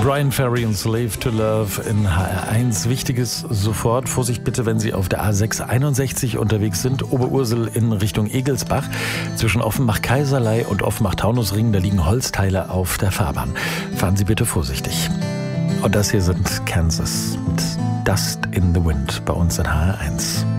Brian Ferry und Slave to Love in HR1. Wichtiges sofort. Vorsicht bitte, wenn Sie auf der A661 unterwegs sind. Oberursel in Richtung Egelsbach. Zwischen Offenbach-Kaiserlei und Offenbach-Taunusring, da liegen Holzteile auf der Fahrbahn. Fahren Sie bitte vorsichtig. Und das hier sind Kansas mit Dust in the Wind bei uns in HR1.